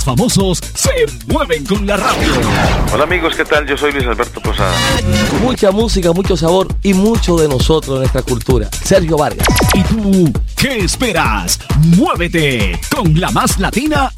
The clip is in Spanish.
famosos se mueven con la radio. Hola amigos, ¿qué tal? Yo soy Luis Alberto Posada. Mucha música, mucho sabor y mucho de nosotros, de nuestra cultura. Sergio Vargas. ¿Y tú qué esperas? Muévete con la más latina